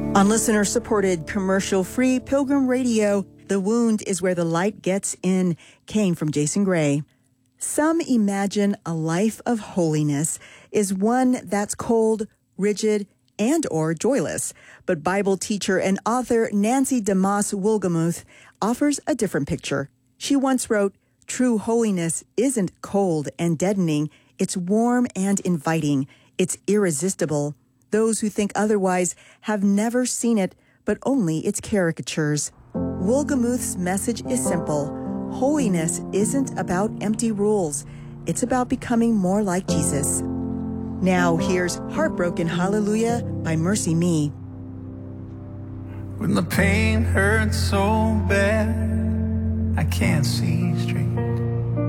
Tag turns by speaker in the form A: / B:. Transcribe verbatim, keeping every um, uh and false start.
A: On listener-supported, commercial-free Pilgrim Radio, "The Wound is Where the Light Gets In" came from Jason Gray. Some imagine a life of holiness is one that's cold, rigid, and or joyless. But Bible teacher and author Nancy DeMoss Wolgemuth offers a different picture. She once wrote, "True holiness isn't cold and deadening. It's warm and inviting. It's irresistible. Those who think otherwise have never seen it, but only its caricatures." Wolgemuth's message is simple. Holiness isn't about empty rules. It's about becoming more like Jesus. Now here's Heartbroken Hallelujah by Mercy Me.
B: When the pain hurts so bad, I can't see straight.